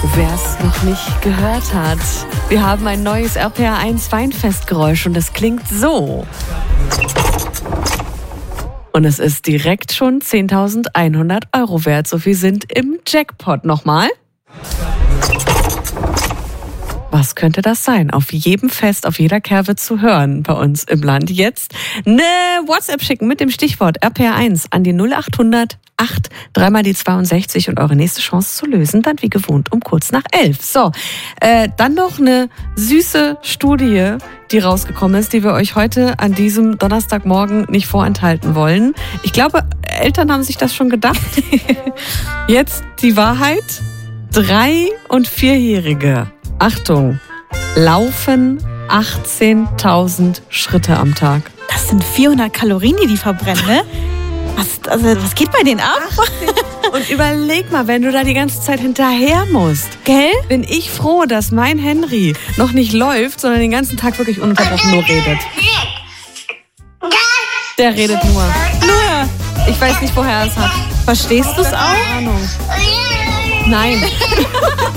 Wer es noch nicht gehört hat, wir haben ein neues RPR1 Weinfestgeräusch und es klingt so. Und es ist direkt schon 10.100 Euro wert. So viel sind im Jackpot. Nochmal. Was könnte das sein? Auf jedem Fest, auf jeder Kerwe zu hören bei uns im Land. Jetzt eine WhatsApp schicken mit dem Stichwort RPR1 an die 0800 8 3 die 62 und eure nächste Chance zu lösen, dann wie gewohnt um kurz nach 11. So, dann noch eine süße Studie, die rausgekommen ist, die wir euch heute an diesem Donnerstagmorgen nicht vorenthalten wollen. Ich glaube, Eltern haben sich das schon gedacht. Jetzt die Wahrheit. 3- und 4-Jährige, Achtung, laufen 18.000 Schritte am Tag. Das sind 400 Kalorien, die verbrennen, ne? Was geht bei denen ab? Und überleg mal, wenn du da die ganze Zeit hinterher musst. Gell? Bin ich froh, dass mein Henry noch nicht läuft, sondern den ganzen Tag wirklich ununterbrochen nur redet. Der redet nur. Ich weiß nicht, woher er es hat. Verstehst du es auch? Keine Ahnung. Nein.